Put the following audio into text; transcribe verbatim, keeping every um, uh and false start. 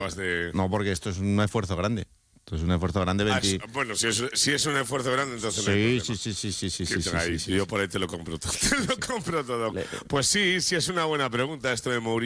De... No, porque esto es un esfuerzo grande. Esto es un esfuerzo grande. veinte... Ah, bueno, si es, si es un esfuerzo grande, entonces sí, no hay sí, sí, sí, sí, sí, sí, sí, ahí, sí, sí, yo sí. por ahí te lo compro todo. Te lo compro todo. Le... Pues sí, sí es una buena pregunta esto de Mourinho.